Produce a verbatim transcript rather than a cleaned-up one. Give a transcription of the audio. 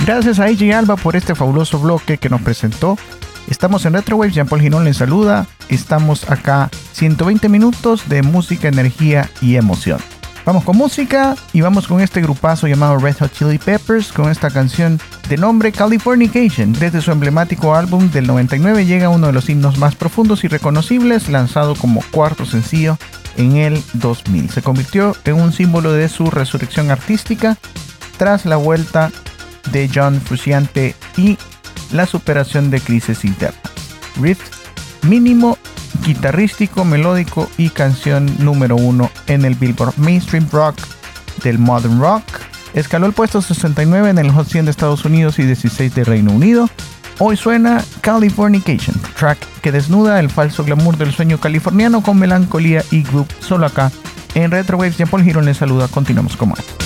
Gracias a A J Alba por este fabuloso bloque que nos presentó. Estamos en Retrowaves, Jean Paul Girón les saluda. Estamos acá ciento veinte minutos de música, energía y emoción. Vamos con música y vamos con este grupazo llamado Red Hot Chili Peppers con esta canción de nombre Californication. Desde su emblemático álbum del noventa y nueve llega uno de los himnos más profundos y reconocibles, lanzado como cuarto sencillo en el dos mil. Se convirtió en un símbolo de su resurrección artística tras la vuelta de John Frusciante y la superación de crisis internas. Riff mínimo, guitarrístico, melódico y canción número uno en el Billboard Mainstream Rock del Modern Rock. Escaló el puesto sesenta y nueve en el Hot cien de Estados Unidos y dieciséis de Reino Unido. Hoy suena Californication, track que desnuda el falso glamour del sueño californiano con melancolía y groove, solo acá en Retrowaves. Jean Paul Girón les saluda. Continuamos con más.